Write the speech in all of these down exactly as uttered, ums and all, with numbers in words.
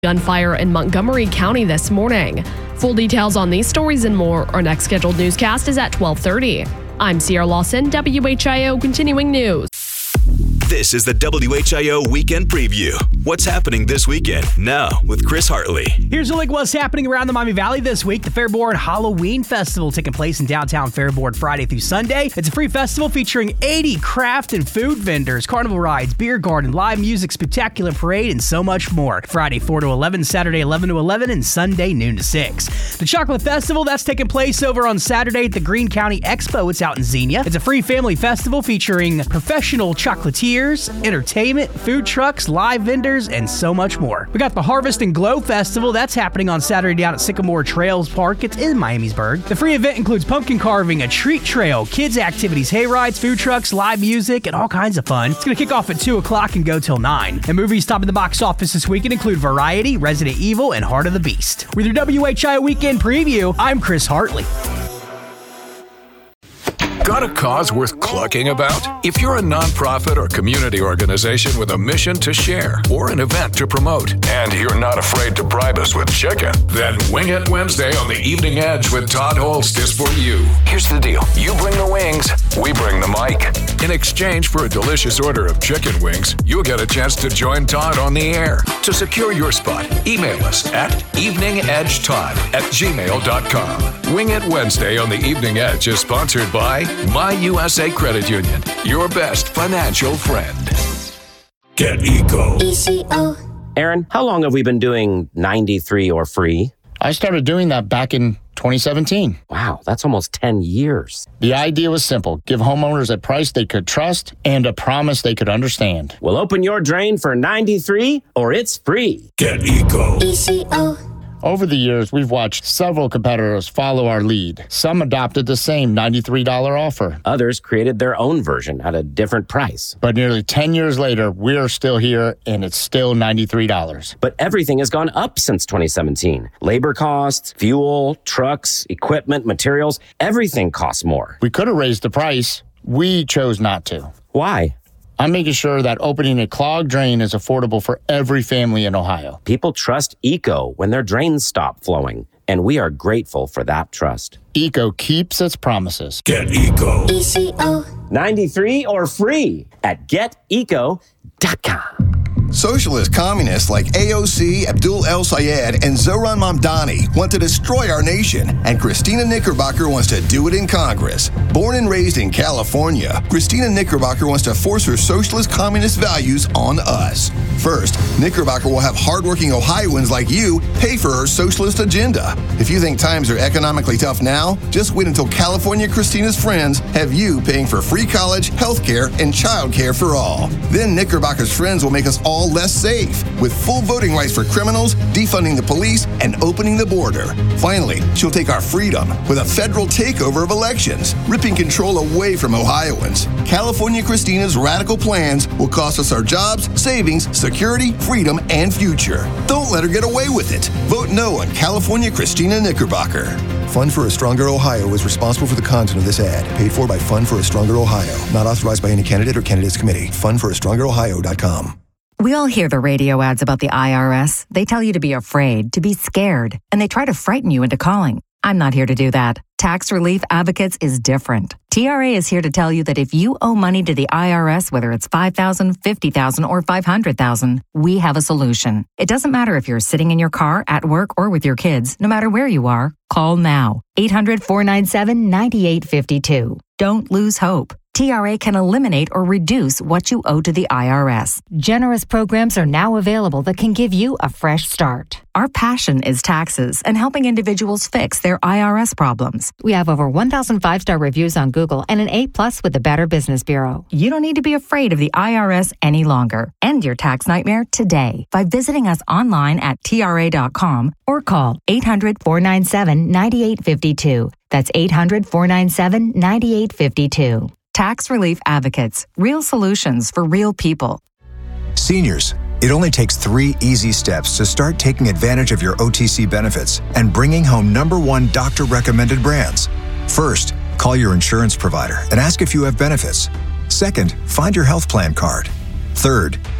Gunfire in Montgomery County this morning. Full details on these stories and more. Our next scheduled newscast is at twelve thirty. I'm Sierra Lawson, W H I O Continuing News. This is the W H I O Weekend Preview. What's happening this weekend? Now with Chris Hartley. Here's a look at what's happening around the Miami Valley this week. The Fairborn Halloween Festival taking place in downtown Fairborn Friday through Sunday. It's a free festival featuring eighty craft and food vendors, carnival rides, beer garden, live music, spectacular parade, and so much more. Friday four to eleven, Saturday eleven to eleven, and Sunday noon to six. The Chocolate Festival, that's taking place over on Saturday at the Greene County Expo. It's out in Xenia. It's a free family festival featuring professional chocolatiers, entertainment, food trucks, live vendors, and so much more. We got the Harvest and Glow Festival. That's happening on Saturday down at Sycamore Trails Park. It's in Miamisburg. The free event includes pumpkin carving, a treat trail, kids activities, hay rides, food trucks, live music, and all kinds of fun. It's going to kick off at two o'clock and go till nine. And movies topping the box office this weekend include Variety, Resident Evil, and Heart of the Beast. With your W H I O Weekend Preview, I'm Chris Hartley. Got a cause worth clucking about? If you're a nonprofit or community organization with a mission to share or an event to promote, and you're not afraid to bribe us with chicken, then Wing It Wednesday on the Evening Edge with Todd Holst is for you. Here's the deal. You bring the wings, we bring the mic. In exchange for a delicious order of chicken wings, you'll get a chance to join Todd on the air. To secure your spot, email us at eveningedgetodd at gmail dot com. Wing It Wednesday on the Evening Edge is sponsored by My U S A Credit Union, your best financial friend. Get Eco. E C O. Aaron, how long have we been doing ninety-three or free? I started doing that back in twenty seventeen. Wow, that's almost ten years. The idea was simple. Give homeowners a price they could trust and a promise they could understand. Well, open your drain for ninety-three or it's free. Get Eco. E C O. Over the years, we've watched several competitors follow our lead. Some adopted the same ninety-three dollars offer. Others created their own version at a different price. But nearly ten years later, we're still here, and it's still ninety-three dollars. But everything has gone up since twenty seventeen. Labor costs, fuel, trucks, equipment, materials, everything costs more. We could have raised the price. We chose not to. Why? I'm making sure that opening a clogged drain is affordable for every family in Ohio. People trust Eco when their drains stop flowing, and we are grateful for that trust. Eco keeps its promises. Get Eco. E C O. ninety-three or free at get eco dot com. Socialist communists like A O C, Abdul El Sayed, and Zoran Mamdani want to destroy our nation, and Christina Knickerbocker wants to do it in Congress. Born and raised in California, Christina Knickerbocker wants to force her socialist communist values on us. First, Knickerbocker will have hardworking Ohioans like you pay for her socialist agenda. If you think times are economically tough now, just wait until California Christina's friends have you paying for free college, health care, and child care for all. Then Knickerbocker's friends will make us all less safe, with full voting rights for criminals, defunding the police, and opening the border. Finally, she'll take our freedom with a federal takeover of elections, ripping control away from Ohioans. California Christina's radical plans will cost us our jobs, savings, security, freedom, and future. Don't let her get away with it. Vote no on California Christina Knickerbocker. Fund for a Stronger Ohio is responsible for the content of this ad. Paid for by Fund for a Stronger Ohio. Not authorized by any candidate or candidates committee. fund for a stronger ohio dot com. We all hear the radio ads about the I R S. They tell you to be afraid, to be scared, and they try to frighten you into calling. I'm not here to do that. Tax Relief Advocates is different. T R A is here to tell you that if you owe money to the I R S, whether it's five thousand dollars, fifty thousand dollars, or five hundred thousand dollars, we have a solution. It doesn't matter if you're sitting in your car, at work, or with your kids. No matter where you are, call now. eight hundred, four nine seven, nine eight five two. Don't lose hope. T R A can eliminate or reduce what you owe to the I R S. Generous programs are now available that can give you a fresh start. Our passion is taxes and helping individuals fix their I R S problems. We have over one thousand five-star reviews on Google and an A plus with the Better Business Bureau. You don't need to be afraid of the I R S any longer. End your tax nightmare today by visiting us online at T R A dot com or call eight hundred, four nine seven, nine eight five two. That's eight hundred, four nine seven, nine eight five two. Tax Relief Advocates. Real solutions for real people. Seniors, it only takes three easy steps to start taking advantage of your O T C benefits and bringing home number one doctor-recommended brands. First, call your insurance provider and ask if you have benefits. Second, find your health plan card. Third,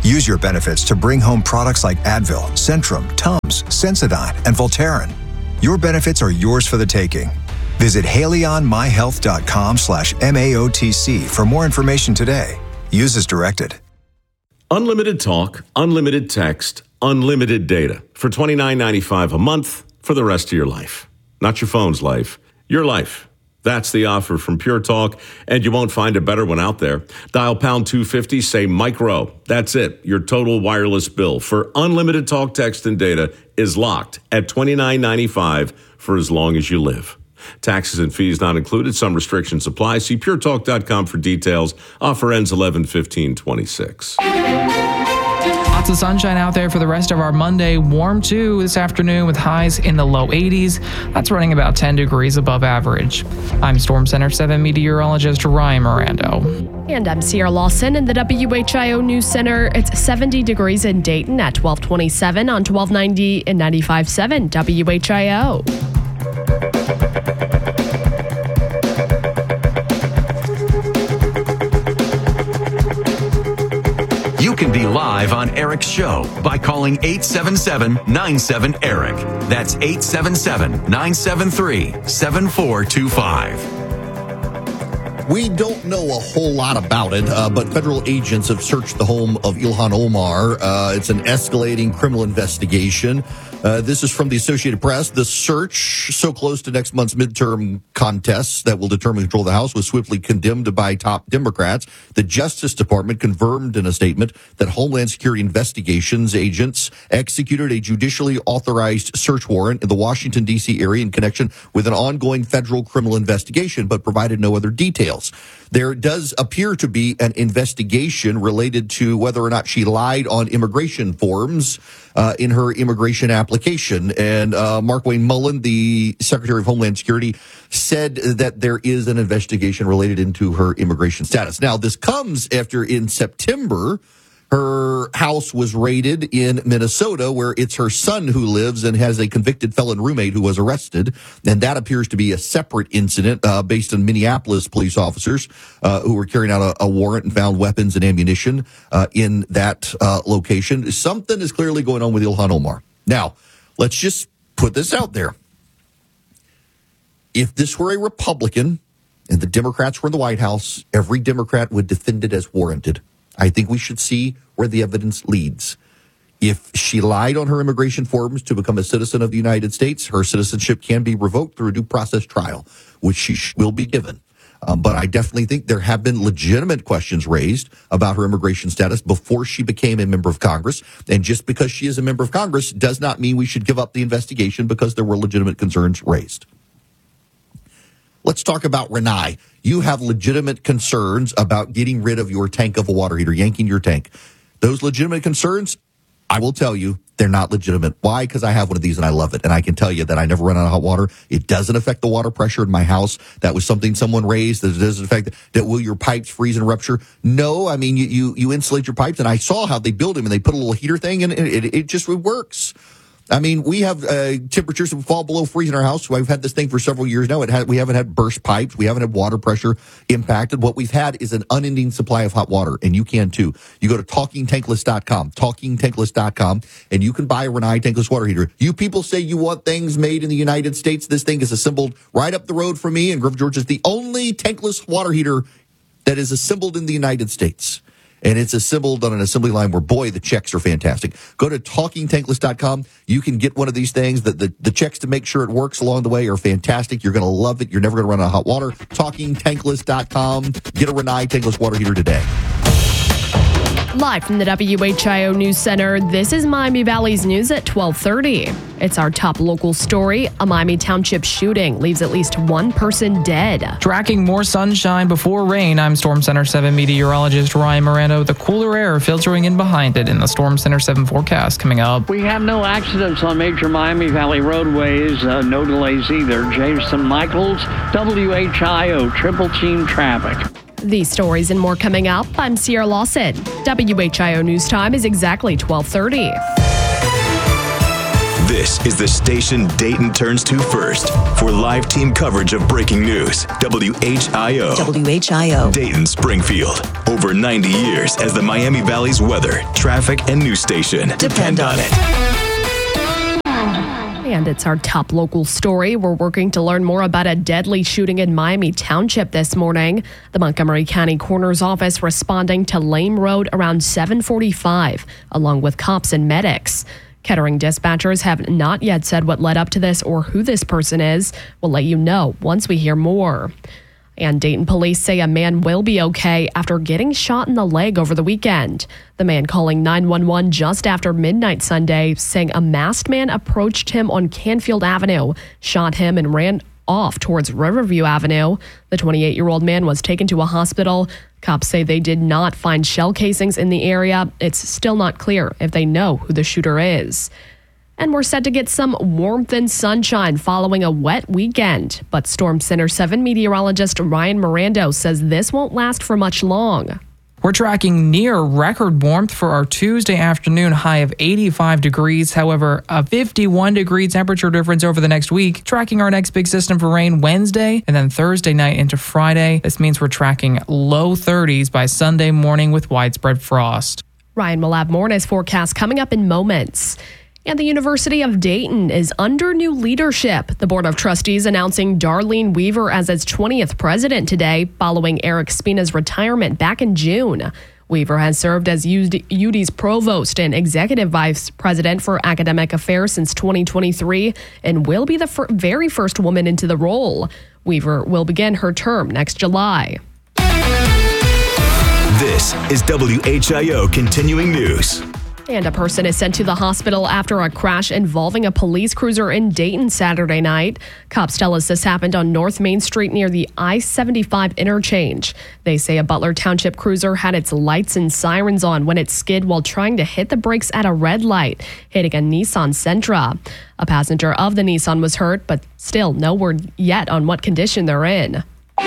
Use your benefits to bring home products like Advil, Centrum, Tums, Sensodyne, and Voltaren. Your benefits are yours for the taking. Visit haleyonmyhealth.com slash MAOTC for more information today. Use as directed. Unlimited talk, unlimited text, unlimited data for twenty-nine ninety-five a month for the rest of your life. Not your phone's life, your life. That's the offer from Pure Talk, and you won't find a better one out there. Dial pound two fifty, say micro. That's it. Your total wireless bill for unlimited talk, text, and data is locked at twenty-nine ninety-five for as long as you live. Taxes and fees not included. Some restrictions apply. See pure talk dot com for details. Offer ends eleven fifteen twenty-six. Lots of sunshine out there for the rest of our Monday. Warm too this afternoon with highs in the low eighties. That's running about ten degrees above average. I'm Storm Center seven meteorologist Ryan Mirando. And I'm Sierra Lawson in the W H I O News Center. It's seventy degrees in Dayton at twelve twenty-seven on twelve ninety and ninety-five point seven W H I O. You can be live on Eric's show by calling eight seven seven, nine seven, ERIC. That's eight seven seven, nine seven three, seven four two five. We don't know a whole lot about it, uh, but federal agents have searched the home of Ilhan Omar. Uh, it's an escalating criminal investigation. Uh, this is from the Associated Press. The search, so close to next month's midterm contests that will determine control of the House, was swiftly condemned by top Democrats. The Justice Department confirmed in a statement that Homeland Security investigations agents executed a judicially authorized search warrant in the Washington, D C area in connection with an ongoing federal criminal investigation, but provided no other details. There does appear to be an investigation related to whether or not she lied on immigration forms uh, in her immigration application. And uh, Mark Wayne Mullen, the Secretary of Homeland Security, said that there is an investigation related into her immigration status. Now, this comes after in September, her house was raided in Minnesota, where it's her son who lives and has a convicted felon roommate who was arrested. And that appears to be a separate incident uh, based on Minneapolis police officers uh, who were carrying out a, a warrant and found weapons and ammunition uh, in that uh, location. Something is clearly going on with Ilhan Omar. Now, let's just put this out there. If this were a Republican and the Democrats were in the White House, every Democrat would defend it as warranted. I think we should see where the evidence leads. If she lied on her immigration forms to become a citizen of the United States, her citizenship can be revoked through a due process trial, which she will be given. Um, but I definitely think there have been legitimate questions raised about her immigration status before she became a member of Congress. And just because she is a member of Congress does not mean we should give up the investigation because there were legitimate concerns raised. Let's talk about Renai. You have legitimate concerns about getting rid of your tank of a water heater, yanking your tank. Those legitimate concerns, I will tell you, they're not legitimate. Why? Because I have one of these and I love it. And I can tell you that I never run out of hot water. It doesn't affect the water pressure in my house. That was something someone raised. That doesn't affect that. Will your pipes freeze and rupture? No. I mean, you, you, you insulate your pipes. And I saw how they build them and they put a little heater thing in it. It, it just it works. I mean, we have uh, temperatures that fall below freeze in our house. We've had this thing for several years now. It had, we haven't had burst pipes. We haven't had water pressure impacted. What we've had is an unending supply of hot water, and you can too. You go to talking tankless dot com, talking tankless dot com, and you can buy a Renai tankless water heater. You people say you want things made in the United States. This thing is assembled right up the road from me, and Griffin, Georgia is the only tankless water heater that is assembled in the United States. And it's assembled on an assembly line where, boy, the checks are fantastic. Go to talking tankless dot com. You can get one of these things. The, the, the checks to make sure it works along the way are fantastic. You're going to love it. You're never going to run out of hot water. talking tankless dot com. Get a Renai tankless water heater today. Live from the W H I O News Center, this is Miami Valley's news at twelve thirty. It's our top local story. A Miami Township shooting leaves at least one person dead. Tracking more sunshine before rain, I'm Storm Center seven meteorologist Ryan Mirando. The cooler air filtering in behind it in the Storm Center seven forecast coming up. We have no accidents on major Miami Valley roadways, uh, no delays either. Jason Michaels, W H I O Triple Team Traffic. These stories and more coming up. I'm Sierra Lawson. W H I O News Time is exactly twelve thirty. This This is the station Dayton turns to first for live team coverage of breaking news. W H I O. W H I O. Dayton, Springfield. Over ninety years as the Miami Valley's weather, traffic, and news station. Depend on it. And it's our top local story. We're working to learn more about a deadly shooting in Miami Township this morning. The Montgomery County Coroner's Office responding to Lame Road around seven forty-five, along with cops and medics. Kettering dispatchers have not yet said what led up to this or who this person is. We'll let you know once we hear more. And Dayton police say a man will be okay after getting shot in the leg over the weekend. The man calling nine one one just after midnight Sunday, saying a masked man approached him on Canfield Avenue, shot him, and ran off towards Riverview Avenue. The twenty-eight-year-old man was taken to a hospital. Cops say they did not find shell casings in the area. It's still not clear if they know who the shooter is. And we're set to get some warmth and sunshine following a wet weekend. But Storm Center seven meteorologist Ryan Mirando says this won't last for much long. We're tracking near record warmth for our Tuesday afternoon high of eighty-five degrees. However, a fifty-one degree temperature difference over the next week. Tracking our next big system for rain Wednesday and then Thursday night into Friday. This means we're tracking low thirties by Sunday morning with widespread frost. Ryan will have more in his forecast coming up in moments. And the University of Dayton is under new leadership. The Board of Trustees announcing Darlene Weaver as its twentieth president today, following Eric Spina's retirement back in June. Weaver has served as U D's provost and executive vice president for academic affairs since twenty twenty-three and will be the fir- very first woman into the role. Weaver will begin her term next July. This is W H I O Continuing News. And a person is sent to the hospital after a crash involving a police cruiser in Dayton Saturday night. Cops tell us this happened on North Main Street near the I seventy-five interchange. They say a Butler Township cruiser had its lights and sirens on when it skid while trying to hit the brakes at a red light, hitting a Nissan Sentra. A passenger of the Nissan was hurt, but still no word yet on what condition they're in.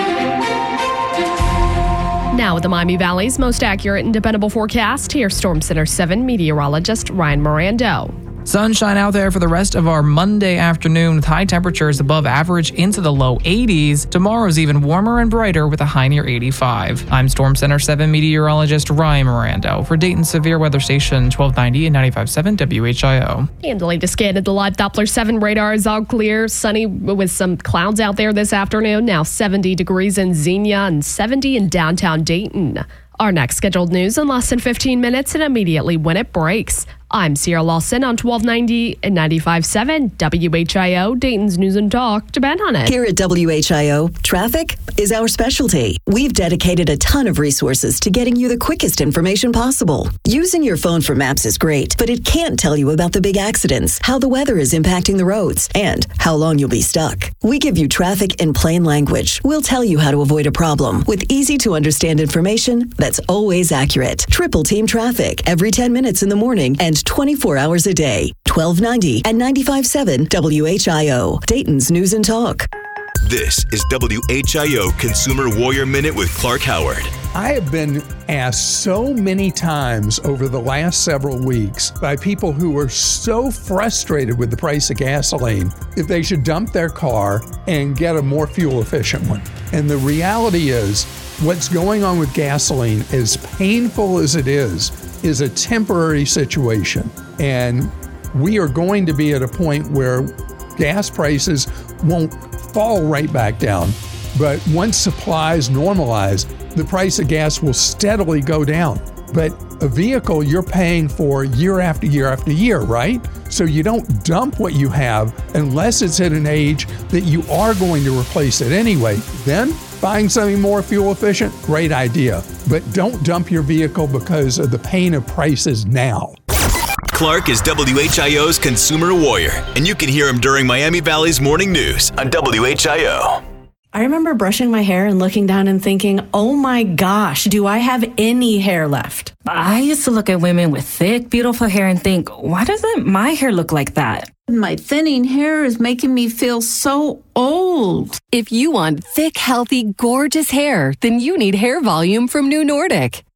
Now with the Miami Valley's most accurate and dependable forecast, here's Storm Center seven meteorologist Ryan Mirando. Sunshine out there for the rest of our Monday afternoon with high temperatures above average into the low eighties. Tomorrow's even warmer and brighter with a high near eighty-five. I'm Storm Center seven meteorologist Ryan Mirando for Dayton Severe Weather Station twelve ninety and ninety-five point seven W H I O. And the latest scan of the live Doppler seven radar is all clear. Sunny with some clouds out there this afternoon. Now seventy degrees in Xenia and seventy in downtown Dayton. Our next scheduled news in less than fifteen minutes and immediately when it breaks. I'm Sierra Lawson on twelve ninety and ninety-five point seven W H I O, Dayton's News and Talk. Depend on it. Here at W H I O, traffic is our specialty. We've dedicated a ton of resources to getting you the quickest information possible. Using your phone for maps is great, but it can't tell you about the big accidents, how the weather is impacting the roads, and how long you'll be stuck. We give you traffic in plain language. We'll tell you how to avoid a problem with easy to understand information that's always accurate. Triple Team Traffic every ten minutes in the morning and twenty-four hours a day. twelve ninety and ninety-five point seven W H I O, Dayton's News and Talk. This is W H I O Consumer Warrior Minute with Clark Howard. I have been asked so many times over the last several weeks by people who are so frustrated with the price of gasoline if they should dump their car and get a more fuel efficient one. And the reality is, what's going on with gasoline, as painful as it is, is a temporary situation. And we are going to be at a point where gas prices won't fall right back down. But once supplies normalize, the price of gas will steadily go down. But a vehicle you're paying for year after year after year, right? So you don't dump what you have unless it's at an age that you are going to replace it anyway. Then buying something more fuel efficient, great idea. But don't dump your vehicle because of the pain of prices now. Clark is W H I O's Consumer Warrior, and you can hear him during Miami Valley's Morning News on W H I O. I remember brushing my hair and looking down and thinking, oh my gosh, do I have any hair left? I used to look at women with thick, beautiful hair and think, why doesn't my hair look like that? My thinning hair is making me feel so old. If you want thick, healthy, gorgeous hair, then you need Hair Volume from New Nordic.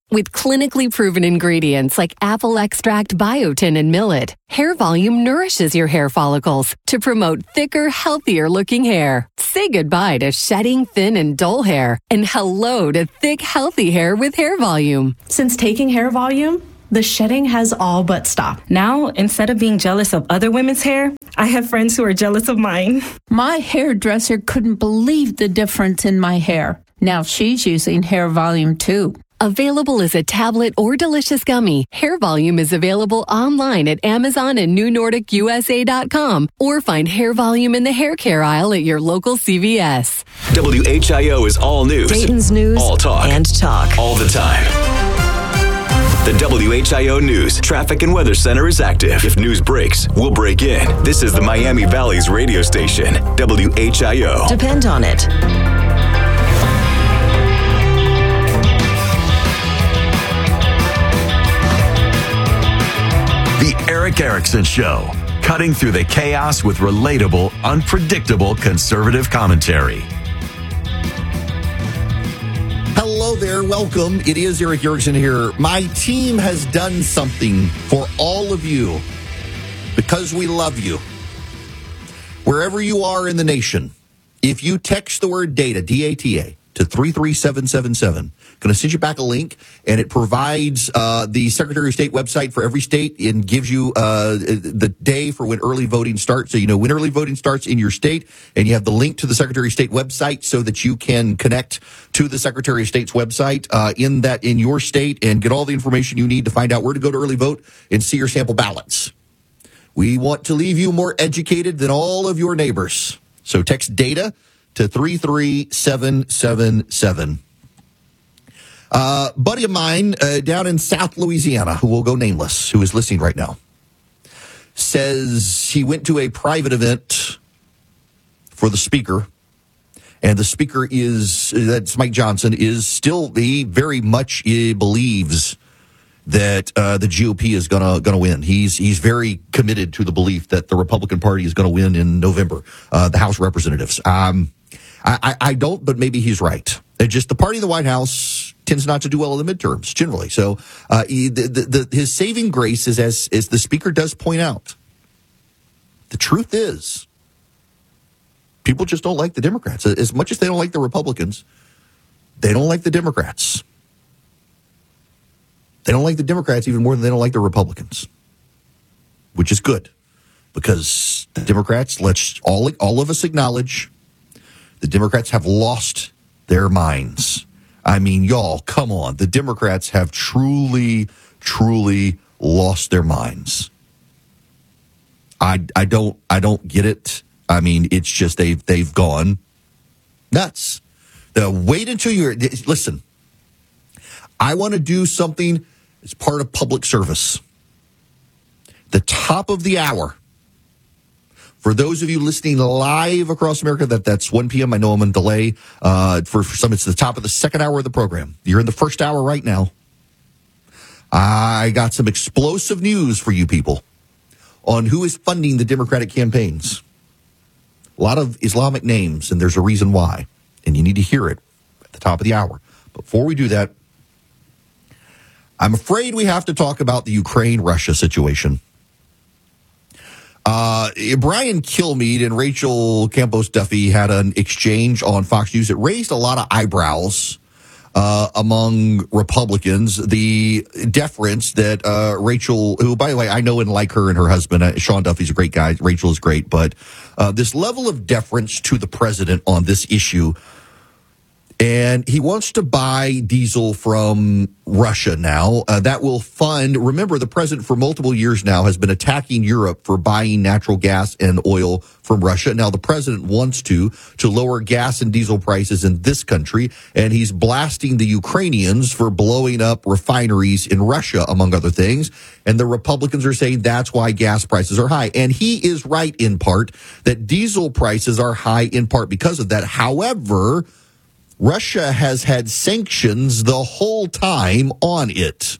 With clinically proven ingredients like apple extract, biotin, and millet, Hair Volume nourishes your hair follicles to promote thicker, healthier-looking hair. Say goodbye to shedding, thin, and dull hair, and hello to thick, healthy hair with Hair Volume. Since taking Hair Volume, the shedding has all but stopped. Now, instead of being jealous of other women's hair, I have friends who are jealous of mine. My hairdresser couldn't believe the difference in my hair. Now she's using Hair Volume too. Available as a tablet or delicious gummy, Hair Volume is available online at Amazon and new nordic U S A dot com, or find Hair Volume in the hair care aisle at your local C V S. W H I O is all news. Dayton's news all talk. and talk. All the time. The W H I O News Traffic and Weather Center is active. If news breaks, we'll break in. This is the Miami Valley's radio station, W H I O. Depend on it. The Eric Erickson Show, cutting through the chaos with relatable, unpredictable conservative commentary. Hello there, welcome. It is Eric Erickson here. My team has done something for all of you because we love you. Wherever you are in the nation, if you text the word data, D A T A, to three three seven seven seven, going to send you back a link, and it provides uh, the Secretary of State website for every state and gives you uh, the day for when early voting starts. So you know when early voting starts in your state, and you have the link to the Secretary of State website so that you can connect to the Secretary of State's website uh, in that in your state and get all the information you need to find out where to go to early vote and see your sample ballots. We want to leave you more educated than all of your neighbors. So text data to three three seven seven seven. Uh, buddy of mine uh, down in South Louisiana, who will go nameless, who is listening right now, says he went to a private event for the speaker, and the speaker is, that's Mike Johnson, is still, he very much uh, believes that uh, the G O P is gonna gonna win. He's he's very committed to the belief that the Republican Party is gonna win in November, uh, the House of Representatives. Um, I, I, I don't, but maybe he's right. It just the party in the White House tends not to do well in the midterms generally. So uh, he, the, the, the, his saving grace is, as as the speaker does point out, the truth is, people just don't like the Democrats as much as they don't like the Republicans. They don't like the Democrats. They don't like the Democrats even more than they don't like the Republicans, which is good because the Democrats, let's all, all of us acknowledge, the Democrats have lost their minds. I mean, y'all, come on. The Democrats have truly, truly lost their minds. I, I don't I don't get it. I mean, it's just they've they've gone nuts. The wait until you're listen. I want to do something as part of public service. The top of the hour. For those of you listening live across America, that, that's one p.m. I know I'm on delay. Uh, for, for some, it's the top of the second hour of the program. You're in the first hour right now. I got some explosive news for you people on who is funding the Democratic campaigns. A lot of Islamic names, and there's a reason why. And you need to hear it at the top of the hour. Before we do that, I'm afraid we have to talk about the Ukraine-Russia situation. Uh, Brian Kilmeade and Rachel Campos Duffy had an exchange on Fox News. It raised a lot of eyebrows uh, among Republicans. The deference that uh, Rachel, who, by the way, I know and like her and her husband, uh, Sean Duffy's a great guy. Rachel is great. But uh, this level of deference to the president on this issue. And he wants to buy diesel from Russia now. Uh, that will fund, remember, the president for multiple years now has been attacking Europe for buying natural gas and oil from Russia. Now the president wants to, to lower gas and diesel prices in this country. And he's blasting the Ukrainians for blowing up refineries in Russia, among other things. And the Republicans are saying that's why gas prices are high. And he is right in part that diesel prices are high in part because of that. However, Russia has had sanctions the whole time on it.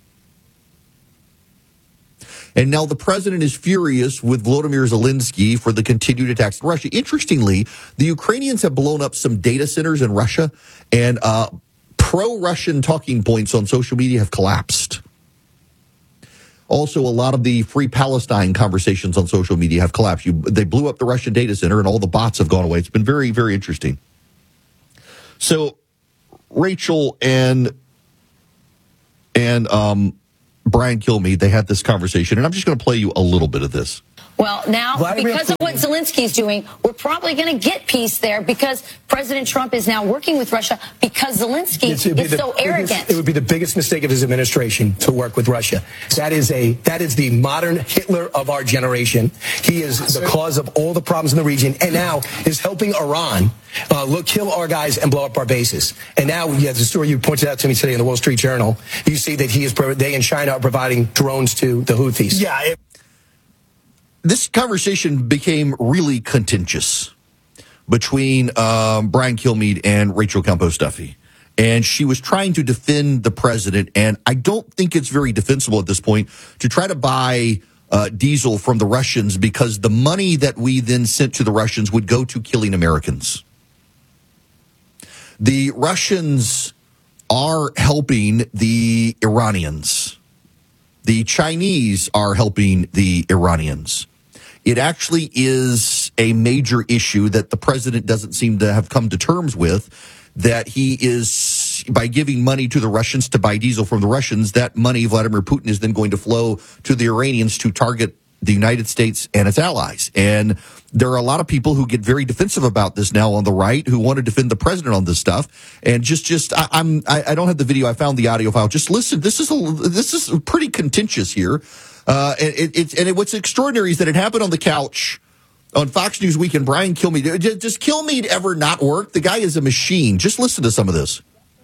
And now the president is furious with Volodymyr Zelensky for the continued attacks on Russia. Interestingly, the Ukrainians have blown up some data centers in Russia, and uh, pro-Russian talking points on social media have collapsed. Also, a lot of the Free Palestine conversations on social media have collapsed. You, they blew up the Russian data center, and all the bots have gone away. It's been very, very interesting. So, Rachel and and um, Brian Kilmeade, they had this conversation, and I'm just going to play you a little bit of this. Well, now, Vladimir because of what Zelensky's doing, we're probably going to get peace there because President Trump is now working with Russia because Zelensky is the so arrogant. Biggest, it would be the biggest mistake of his administration to work with Russia. That is a that is the modern Hitler of our generation. He is the cause of all the problems in the region, and now is helping Iran uh, look, kill our guys and blow up our bases. And now, yeah, the story you pointed out to me today in the Wall Street Journal, you see that he is they in China are providing drones to the Houthis. Yeah. It- This conversation became really contentious between um, Brian Kilmeade and Rachel Campos-Duffy. And she was trying to defend the president. And I don't think it's very defensible at this point to try to buy uh, diesel from the Russians because the money that we then sent to the Russians would go to killing Americans. The Russians are helping the Iranians. The Chinese are helping the Iranians. It actually is a major issue that the president doesn't seem to have come to terms with, that he is, by giving money to the Russians to buy diesel from the Russians, that money, Vladimir Putin, is then going to flow to the Iranians to target the United States and its allies. And there are a lot of people who get very defensive about this now on the right who want to defend the president on this stuff. And just, just, I, I'm, I, I don't have the video. I found the audio file. Just listen. This is a, this is pretty contentious here. Uh, and it, it's, and it, what's extraordinary is that it happened on the couch on Fox News Week, and Brian Kilmeade. Does Kilmeade ever not work? The guy is a machine. Just listen to some of this.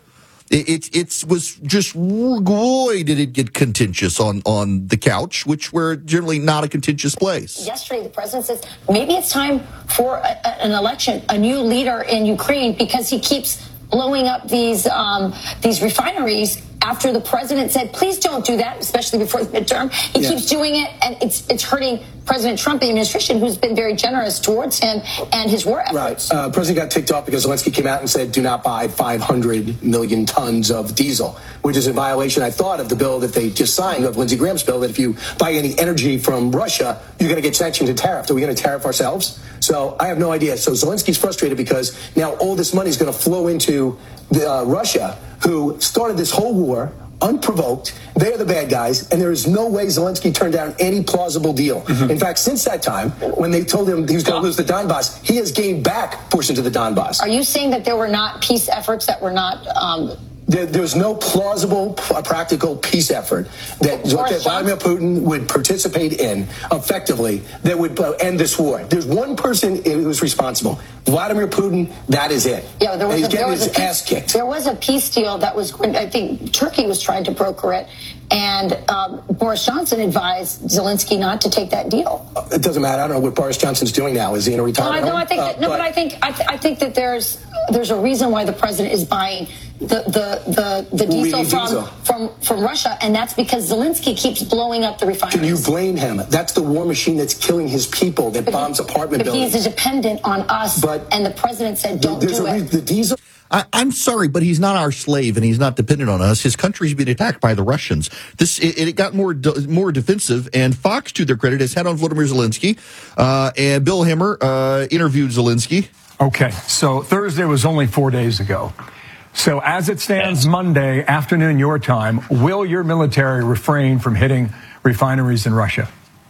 It, it, it was just, boy, did it get contentious on, on the couch, which were generally not a contentious place. Yesterday, the president says maybe it's time for a, a, an election, a new leader in Ukraine, because he keeps blowing up these um, these refineries after the president said, please don't do that, especially before the midterm. He yeah. keeps doing it, and it's it's hurting President Trump, the administration, who's been very generous towards him and his war efforts. Right. Uh, President got ticked off because Zelensky came out and said, do not buy five hundred million tons of diesel, which is in violation, I thought, of the bill that they just signed, of Lindsey Graham's bill, that if you buy any energy from Russia, you're going to get sanctioned and tariffed. Are we going to tariff ourselves? So I have no idea. So Zelensky's frustrated because now all this money is going to flow into the, uh, Russia, who started this whole war unprovoked. They are the bad guys, and there is no way Zelensky turned down any plausible deal. Mm-hmm. In fact, since that time, when they told him he was going to lose the Donbass, he has gained back portions of the Donbass. Are you saying that there were not peace efforts that were not... Um There, there's no plausible, practical peace effort that, that Vladimir Putin would participate in effectively that would uh, end this war. There's one person who was responsible. Vladimir Putin, that is it. Yeah, there was, and he's a, there getting was his a peace, ass kicked. There was a peace deal that was, I think Turkey was trying to broker it, and um, Boris Johnson advised Zelensky not to take that deal. Uh, it doesn't matter. I don't know what Boris Johnson's doing now. Is he in a retirement no, I, no, home? I think that, uh, no, but, but I think I, th- I think that there's there's a reason why the president is buying the the the, the diesel from, diesel from from Russia, and that's because Zelensky keeps blowing up the refineries. Can you blame him? That's the war machine that's killing his people, that but bombs he, apartment but buildings. But he's dependent on us, but, and the president said, don't do a, it. The diesel... I, I'm sorry, but he's not our slave, and he's not dependent on us. His country's been attacked by the Russians. This it, it got more more defensive, and Fox, to their credit, has had on Volodymyr Zelensky, uh, and Bill Hemmer uh, interviewed Zelensky. Okay, so Thursday was only four days ago. So as it stands Monday afternoon your time, will your military refrain from hitting refineries in Russia?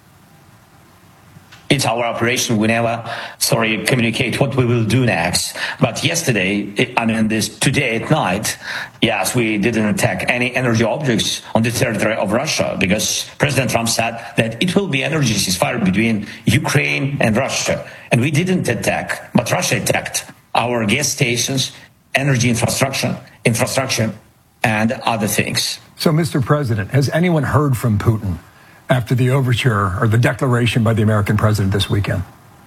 It's our operation. We never, sorry, communicate what we will do next. But yesterday, I mean, this today at night, yes, we didn't attack any energy objects on the territory of Russia because President Trump said that it will be energy ceasefire between Ukraine and Russia. And we didn't attack, but Russia attacked our gas stations, energy infrastructure, infrastructure, and other things. So, Mister President, has anyone heard from Putin after the overture or the declaration by the American president this weekend?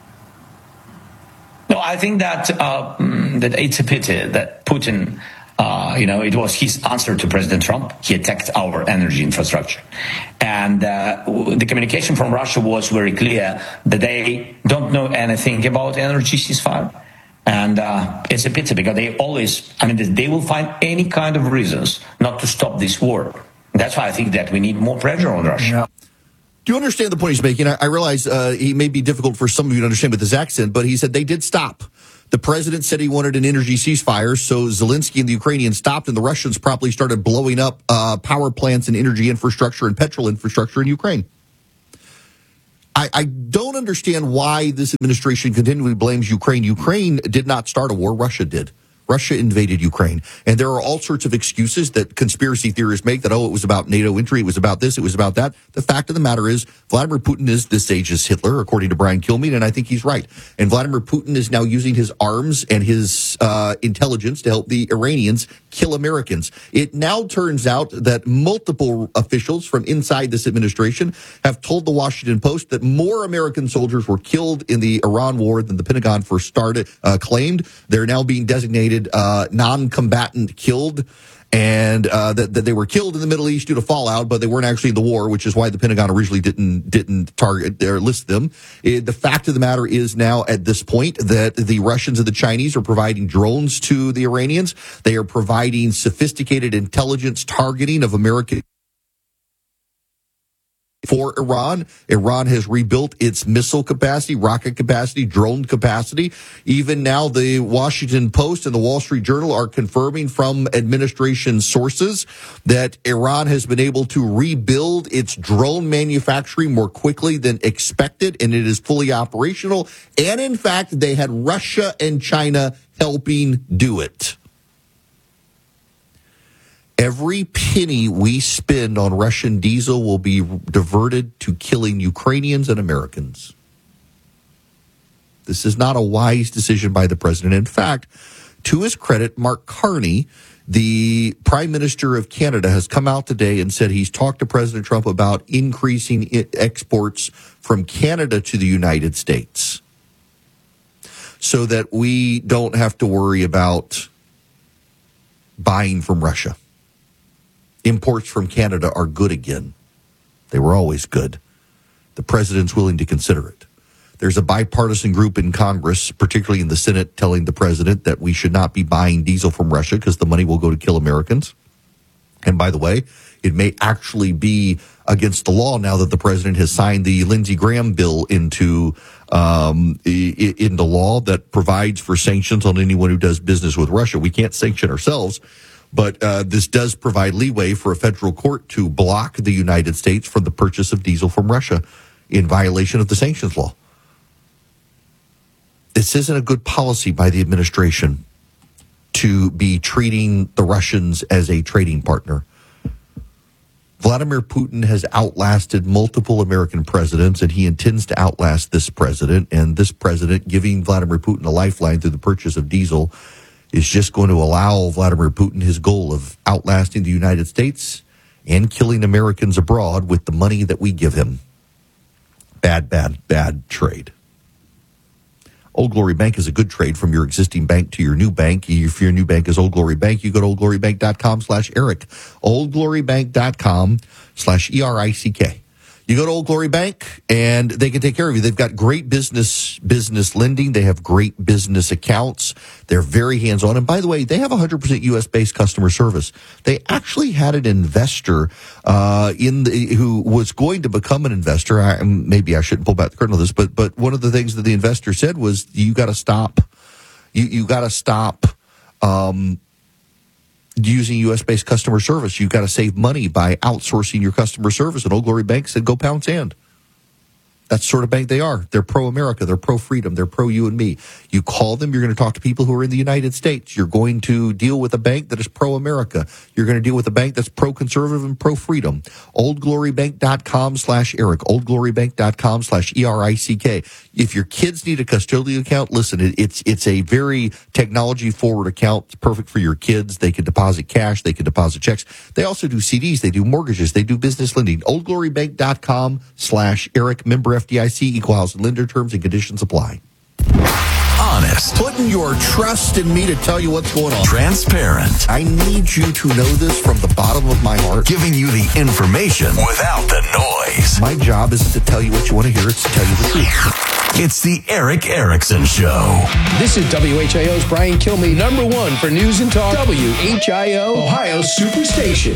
No, I think that uh, that it's a pity that Putin, uh, you know, it was his answer to President Trump. He attacked our energy infrastructure. And uh, the communication from Russia was very clear that they don't know anything about energy ceasefire. And uh, it's a pity because they always, I mean, they will find any kind of reasons not to stop this war. That's why I think that we need more pressure on Russia. Yeah. Do you understand the point he's making? I, I realize uh, he may be difficult for some of you to understand with his accent, but he said they did stop. The president said he wanted an energy ceasefire, so Zelensky and the Ukrainians stopped, and the Russians promptly started blowing up uh, power plants and energy infrastructure and petrol infrastructure in Ukraine. I, I don't understand why this administration continually blames Ukraine. Ukraine did not start a war. Russia did. Russia invaded Ukraine. And there are all sorts of excuses that conspiracy theorists make that, oh, it was about NATO entry, it was about this, it was about that. The fact of the matter is, Vladimir Putin is this age's Hitler, according to Brian Kilmeade, and I think he's right. And Vladimir Putin is now using his arms and his uh, intelligence to help the Iranians kill Americans. It now turns out that multiple officials from inside this administration have told the Washington Post that more American soldiers were killed in the Iran war than the Pentagon first started, uh, claimed. They're now being designated Uh, non-combatant killed, and uh, that, that they were killed in the Middle East due to fallout, but they weren't actually in the war, which is why the Pentagon originally didn't didn't target or list them. It, the fact of the matter is now at this point that the Russians and the Chinese are providing drones to the Iranians. They are providing sophisticated intelligence targeting of American. For Iran, Iran has rebuilt its missile capacity, rocket capacity, drone capacity. Even now, the Washington Post and the Wall Street Journal are confirming from administration sources that Iran has been able to rebuild its drone manufacturing more quickly than expected, and it is fully operational. And in fact, they had Russia and China helping do it. Every penny we spend on Russian diesel will be diverted to killing Ukrainians and Americans. This is not a wise decision by the president. In fact, to his credit, Mark Carney, the Prime Minister of Canada, has come out today and said he's talked to President Trump about increasing exports from Canada to the United States so that we don't have to worry about buying from Russia. Imports from Canada are good again. They were always good. The president's willing to consider it. There's a bipartisan group in Congress, particularly in the Senate, telling the president that we should not be buying diesel from Russia because the money will go to kill Americans. And by the way, it may actually be against the law now that the president has signed the Lindsey Graham bill into um, into law that provides for sanctions on anyone who does business with Russia. We can't sanction ourselves. But uh, this does provide leeway for a federal court to block the United States from the purchase of diesel from Russia in violation of the sanctions law. This isn't a good policy by the administration to be treating the Russians as a trading partner. Vladimir Putin has outlasted multiple American presidents, and he intends to outlast this president. And this president giving Vladimir Putin a lifeline through the purchase of diesel is just going to allow Vladimir Putin his goal of outlasting the United States and killing Americans abroad with the money that we give him. Bad, bad, bad trade. Old Glory Bank is a good trade from your existing bank to your new bank. If your new bank is Old Glory Bank, you go to oldglorybank.com slash Eric. oldglorybank.com slash E R I C K. You go to Old Glory Bank, and they can take care of you. They've got great business business lending. They have great business accounts. They're very hands-on. And by the way, they have one hundred percent U S-based customer service. They actually had an investor uh, in the, who was going to become an investor. I, maybe I shouldn't pull back the curtain on this, but but one of the things that the investor said was, you got to stop. You you got to stop. Um, using U S-based customer service. You've got to save money by outsourcing your customer service. And Old Glory Bank said, go pound sand. That's the sort of bank they are. They're pro-America. They're pro-freedom. They're pro-you and me. You call them, you're going to talk to people who are in the United States. You're going to deal with a bank that is pro-America. You're going to deal with a bank that's pro-conservative and pro-freedom. oldglorybank.com slash Eric. oldglorybank.com slash E R I C K. If your kids need a custodial account, listen, it, it's it's a very technology-forward account. It's perfect for your kids. They can deposit cash. They can deposit checks. They also do C Ds. They do mortgages. They do business lending. oldglorybank.com slash Eric. Member F D I C, equal housing lender, terms and conditions apply. Honest. Putting your trust in me to tell you what's going on. Transparent. I need you to know this from the bottom of my heart. Giving you the information without the noise. My job isn't to tell you what you want to hear, it's to tell you the truth. It's the Eric Erickson Show. This is W H I O's Brian Kilmeade, number one for news and talk. W H I O, Ohio's Superstation.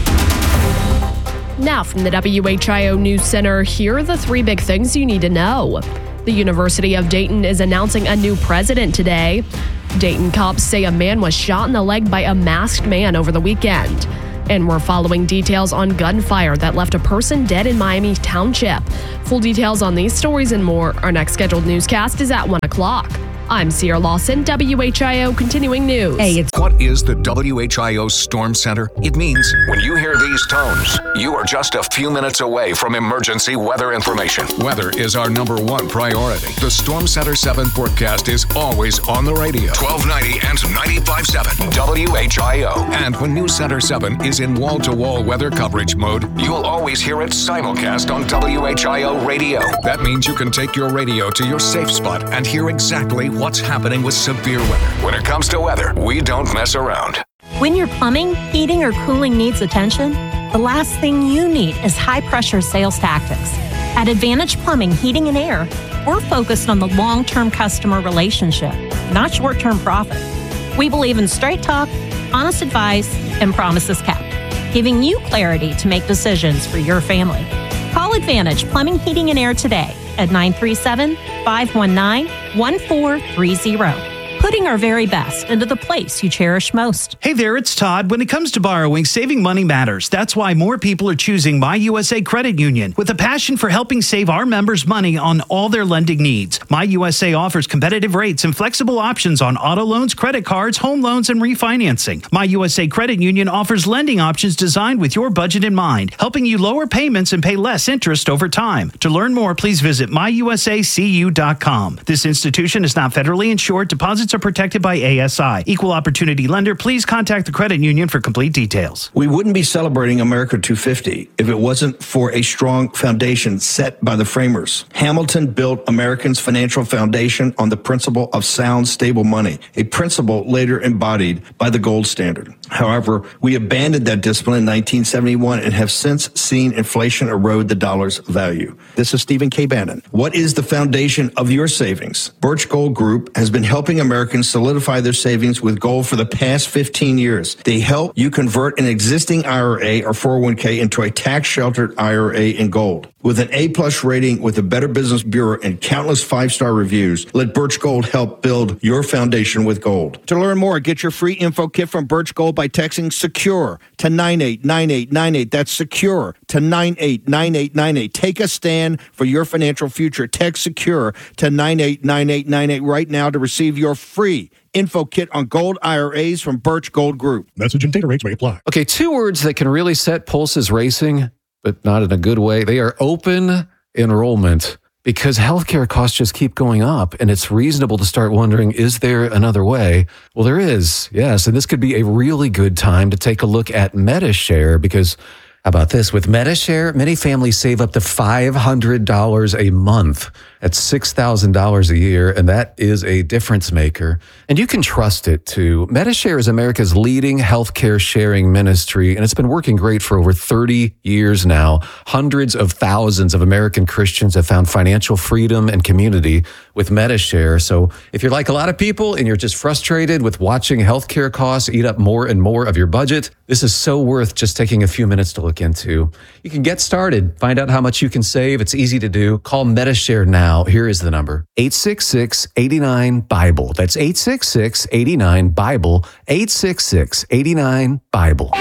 Now from the W H I O News Center, here are the three big things you need to know. The University of Dayton is announcing a new president today. Dayton cops say a man was shot in the leg by a masked man over the weekend. And we're following details on gunfire that left a person dead in Miami Township. Full details on these stories and more. Our next scheduled newscast is at one o'clock. I'm Sierra Lawson, W H I O Continuing News. Hey, it's what is the W H I O Storm Center? It means when you hear these tones, you are just a few minutes away from emergency weather information. Weather is our number one priority. The Storm Center seven forecast is always on the radio. twelve ninety and ninety-five point seven W H I O. And when News Center seven is in wall-to-wall weather coverage mode, you'll always hear it simulcast on W H I O radio. That means you can take your radio to your safe spot and hear exactly what's happening with severe weather. When it comes to weather, we don't mess around. When your plumbing, heating, or cooling needs attention, the last thing you need is high-pressure sales tactics. At Advantage Plumbing, Heating, and Air, we're focused on the long-term customer relationship, not short-term profit. We believe in straight talk, honest advice, and promises kept, giving you clarity to make decisions for your family. Call Advantage Plumbing, Heating, and Air today at nine three seven, five one nine, one four three zero. Putting our very best into the place you cherish most. Hey there, it's Todd. When it comes to borrowing, saving money matters. That's why more people are choosing My U S A Credit Union. With a passion for helping save our members money on all their lending needs, My U S A offers competitive rates and flexible options on auto loans, credit cards, home loans, and refinancing. My U S A Credit Union offers lending options designed with your budget in mind, helping you lower payments and pay less interest over time. To learn more, please visit my u s a c u dot com. This institution is not federally insured. Deposits are protected by A S I. Equal opportunity lender. Please contact the credit union for complete details. We wouldn't be celebrating America two fifty if it wasn't for a strong foundation set by the framers. Hamilton built Americans' financial foundation on the principle of sound, stable money, a principle later embodied by the gold standard. However, we abandoned that discipline in nineteen seventy-one and have since seen inflation erode the dollar's value. This is Stephen K. Bannon. What is the foundation of your savings? Birch Gold Group has been helping Americans solidify their savings with gold for the past fifteen years. They help you convert an existing I R A or four oh one k into a tax-sheltered I R A in gold. With an A-plus rating with the Better Business Bureau and countless five-star reviews, let Birch Gold help build your foundation with gold. To learn more, get your free info kit from Birch Gold by texting SECURE to nine eight nine eight nine eight. That's SECURE to nine eight nine eight nine eight. Take a stand for your financial future. Text SECURE to nine eight nine eight nine eight right now to receive your free info kit on gold I R As from Birch Gold Group. Message and data rates may apply. Okay, two words that can really set pulses racing, but not in a good way. They are open enrollment, because healthcare costs just keep going up, and it's reasonable to start wondering, is there another way? Well, there is, yes, and this could be a really good time to take a look at Medi-Share, because how about this? With Medi-Share, many families save up to five hundred dollars a month. That's six thousand dollars a year, and that is a difference maker. And you can trust it, too. Medi-Share is America's leading healthcare sharing ministry, and it's been working great for over thirty years now. Hundreds of thousands of American Christians have found financial freedom and community with Medi-Share. So if you're like a lot of people and you're just frustrated with watching healthcare costs eat up more and more of your budget, this is so worth just taking a few minutes to look into. You can get started, find out how much you can save. It's easy to do. Call Medi-Share now. Here is the number: eight six six, eight nine, Bible. That's eight six six, eight nine, Bible. eight six six, eight nine, Bible.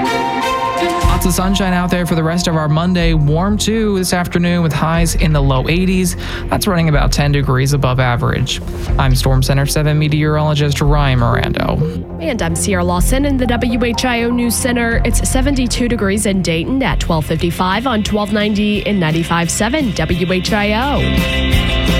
Lots of sunshine out there for the rest of our Monday. Warm too this afternoon with highs in the low eighties. That's running about ten degrees above average. I'm Storm Center seven meteorologist Ryan Mirando. And I'm Sierra Lawson in the W H I O News Center. It's seventy-two degrees in Dayton at twelve fifty-five on twelve ninety and ninety-five point seven W H I O.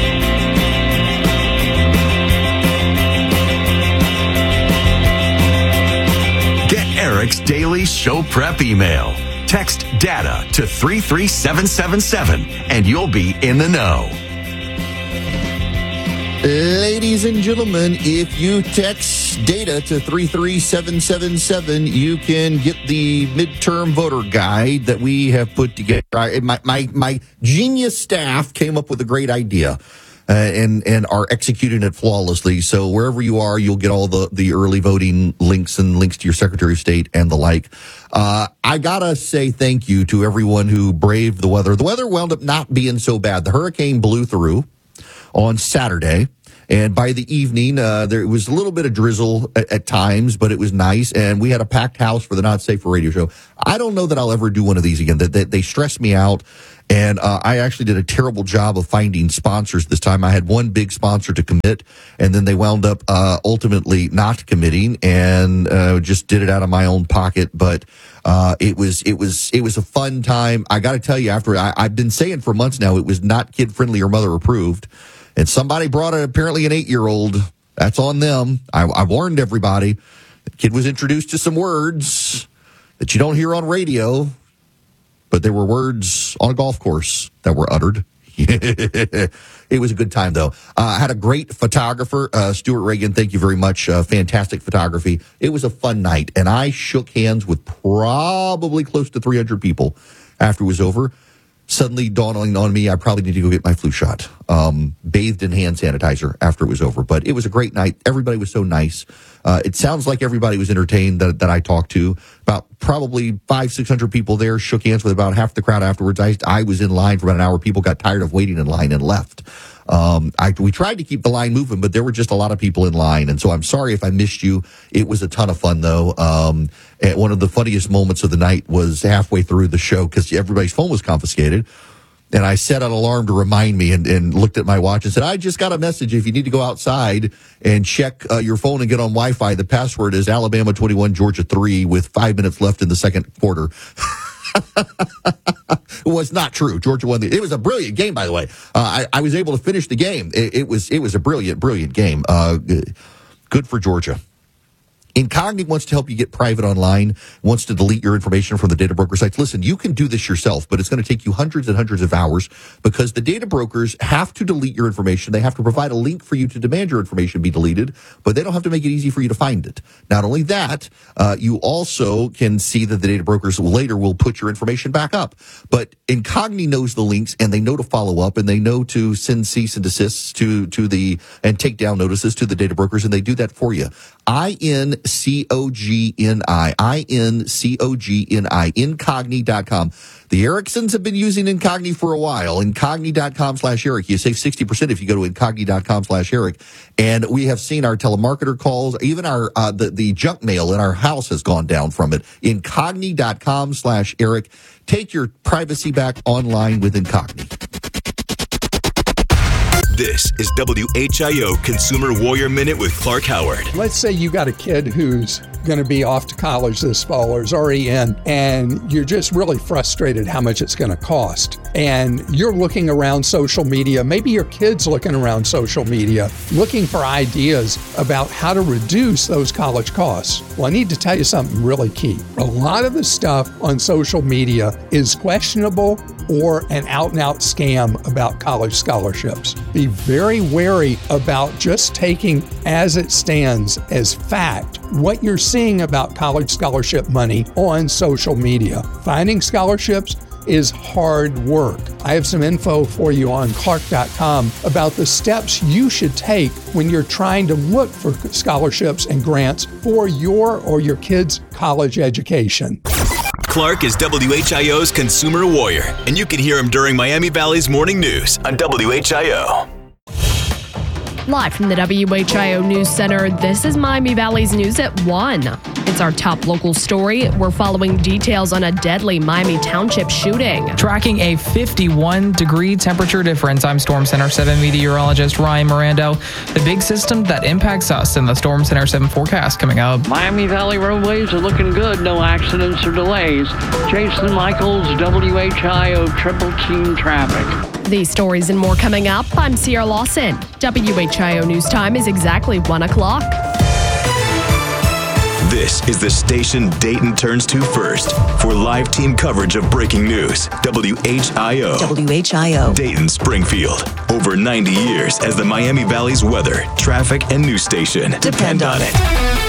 Eric's daily show prep email. Text DATA to three three seven seven seven and you'll be in the know. Ladies and gentlemen, if you text data to three three seven seven seven, you can get the midterm voter guide that we have put together. I, my, my, my genius staff came up with a great idea. Uh, and and are executing it flawlessly. So wherever you are, you'll get all the, the early voting links and links to your Secretary of State and the like. Uh, I gotta say thank you to everyone who braved the weather. The weather wound up not being so bad. The hurricane blew through on Saturday. And by the evening, uh, there was a little bit of drizzle at, at times, but it was nice. And we had a packed house for the Not Safe for Radio show. I don't know that I'll ever do one of these again. They, they, they stress me out. And uh, I actually did a terrible job of finding sponsors this time. I had one big sponsor to commit, and then they wound up uh, ultimately not committing, and uh, just did it out of my own pocket. But uh, it was it was it was a fun time. I got to tell you, after I, I've been saying for months now, it was not kid friendly or mother approved, and somebody brought it, apparently an eight year old. That's on them. I, I warned everybody. The kid was introduced to some words that you don't hear on radio. But there were words on a golf course that were uttered. It was a good time, though. I uh, had a great photographer, uh, Stuart Reagan. Thank you very much. Uh, fantastic photography. It was a fun night, and I shook hands with probably close to three hundred people after it was over. Suddenly dawning on me, I probably need to go get my flu shot. Um, bathed in hand sanitizer after it was over. But it was a great night. Everybody was so nice. Uh, it sounds like everybody was entertained that, that I talked to. About probably five, six hundred people there. Shook hands with about half the crowd afterwards. I, I was in line for about an hour. People got tired of waiting in line and left. Um, I, we tried to keep the line moving, but there were just a lot of people in line. And so I'm sorry if I missed you. It was a ton of fun, though. Um, and one of the funniest moments of the night was halfway through the show because everybody's phone was confiscated. And I set an alarm to remind me and, and looked at my watch and said, I just got a message. If you need to go outside and check uh, your phone and get on Wi-Fi, the password is Alabama twenty-one, Georgia three with five minutes left in the second quarter. It was not true. Georgia won. The, it was a brilliant game, by the way. Uh, I, I was able to finish the game. It, it was it was a brilliant, brilliant game. Uh, good for Georgia. Incogni wants to help you get private online, wants to delete your information from the data broker sites. Listen, you can do this yourself, but it's going to take you hundreds and hundreds of hours because the data brokers have to delete your information. They have to provide a link for you to demand your information be deleted, but they don't have to make it easy for you to find it. Not only that, uh, you also can see that the data brokers later will put your information back up. But Incogni knows the links, and they know to follow up, and they know to send cease and desists to, to the, and take down notices to the data brokers, and they do that for you. I N C O G N I. I N C O G N I. Incogni dot com. The Ericssons have been using Incogni for a while. Incogni dot com slash Eric. You save sixty percent if you go to Incogni dot com slash Eric. And we have seen our telemarketer calls, even our uh, the, the junk mail in our house has gone down from it. Incogni dot com slash Eric. Take your privacy back online with Incogni. This is W H I O Consumer Warrior Minute with Clark Howard. Let's say you got a kid who's going to be off to college this fall or is already in, and you're just really frustrated how much it's going to cost. And you're looking around social media, maybe your kid's looking around social media, looking for ideas about how to reduce those college costs. Well, I need to tell you something really key. A lot of the stuff on social media is questionable or an out-and-out scam about college scholarships. Be very wary about just taking as it stands as fact what you're seeing about college scholarship money on social media. Finding scholarships is hard work. I have some info for you on Clark dot com about the steps you should take when you're trying to look for scholarships and grants for your or your kid's college education. Clark is W H I O's Consumer Warrior, and you can hear him during Miami Valley's Morning News on W H I O. Live from the W H I O News Center, this is Miami Valley's News at one. It's our top local story. We're following details on a deadly Miami Township shooting. Tracking a fifty-one degree temperature difference, I'm Storm Center seven meteorologist Ryan Mirando. The big system that impacts us in the Storm Center seven forecast coming up. Miami Valley roadways are looking good. No accidents or delays. Jason Michaels, W H I O Triple Team Traffic. These stories and more coming up. I'm Sierra Lawson. W H I O News Time is exactly one o'clock. This is the station Dayton turns to first for live team coverage of breaking news. W H I O. W H I O. Dayton, Springfield. Over ninety years as the Miami Valley's weather, traffic, and news station. Depend on it.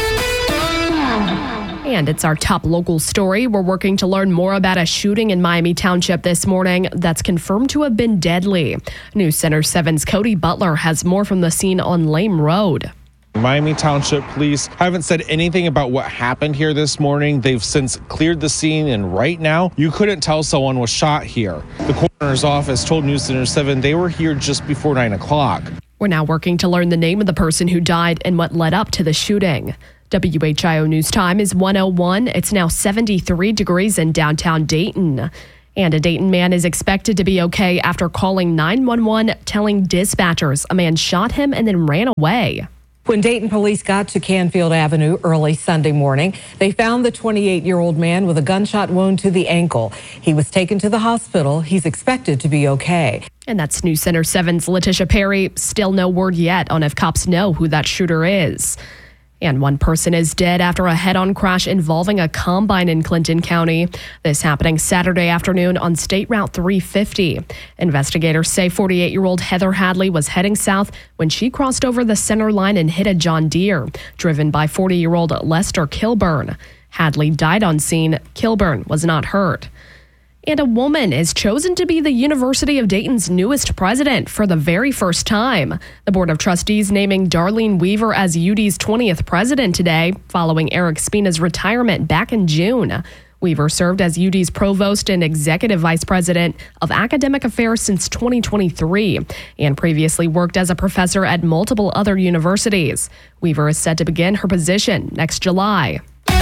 And it's our top local story. We're working to learn more about a shooting in Miami Township this morning that's confirmed to have been deadly. News Center seven's Cody Butler has more from the scene on Lame Road. Miami Township Police haven't said anything about what happened here this morning. They've since cleared the scene, and right now, you couldn't tell someone was shot here. The coroner's office told News Center seven they were here just before nine o'clock. We're now working to learn the name of the person who died and what led up to the shooting. W H I O News Time is one oh one. It's now seventy-three degrees in downtown Dayton. And a Dayton man is expected to be okay after calling nine one one, telling dispatchers a man shot him and then ran away. When Dayton police got to Canfield Avenue early Sunday morning, they found the twenty-eight-year-old man with a gunshot wound to the ankle. He was taken to the hospital. He's expected to be okay. And that's News Center seven's Letitia Perry. Still no word yet on if cops know who that shooter is. And one person is dead after a head-on crash involving a combine in Clinton County. This happening Saturday afternoon on State Route three fifty. Investigators say forty-eight-year-old Heather Hadley was heading south when she crossed over the center line and hit a John Deere, driven by forty-year-old Lester Kilburn. Hadley died on scene. Kilburn was not hurt. And a woman is chosen to be the University of Dayton's newest president for the very first time. The Board of Trustees naming Darlene Weaver as U D's twentieth president today, following Eric Spina's retirement back in June. Weaver served as U D's provost and executive vice president of academic affairs since twenty twenty-three and previously worked as a professor at multiple other universities. Weaver is set to begin her position next July.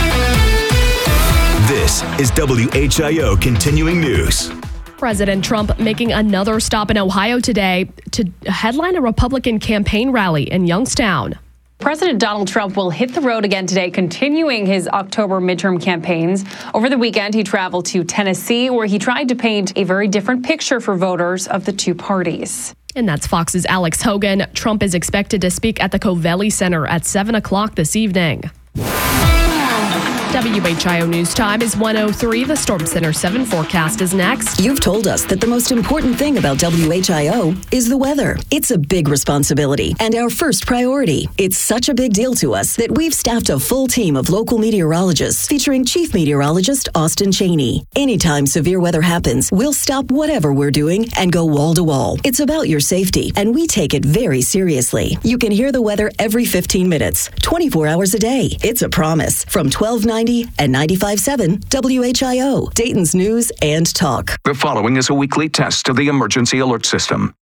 This is W H I O Continuing News. President Trump making another stop in Ohio today to headline a Republican campaign rally in Youngstown. President Donald Trump will hit the road again today, continuing his October midterm campaigns. Over the weekend, he traveled to Tennessee, where he tried to paint a very different picture for voters of the two parties. And that's Fox's Alex Hogan. Trump is expected to speak at the Covelli Center at seven o'clock this evening. W H I O News Time is one oh three. The Storm Center seven forecast is next. You've told us that the most important thing about W H I O is the weather. It's a big responsibility and our first priority. It's such a big deal to us that we've staffed a full team of local meteorologists featuring Chief Meteorologist Austin Cheney. Anytime severe weather happens, we'll stop whatever we're doing and go wall to wall. It's about your safety, and we take it very seriously. You can hear the weather every fifteen minutes, twenty-four hours a day. It's a promise from twelve ninety and ninety-five point seven W H I O, Dayton's News and Talk. The following is a weekly test of the emergency alert system.